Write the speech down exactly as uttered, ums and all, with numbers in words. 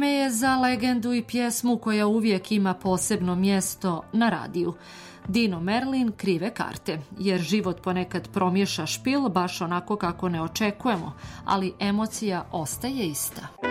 Vreme je za legendu i pjesmu koja uvijek ima posebno mjesto na radiju. Dino Merlin, Krive karte, jer život ponekad promješa špil baš onako kako ne očekujemo, ali emocija ostaje ista.